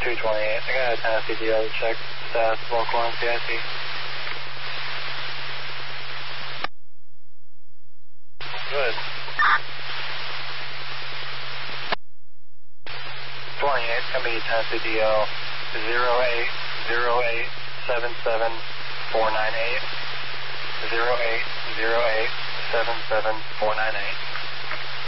228. I got a Tennessee DL to check status local on CIC. Good. 28, gonna be Tennessee DL 080877498. 080877498.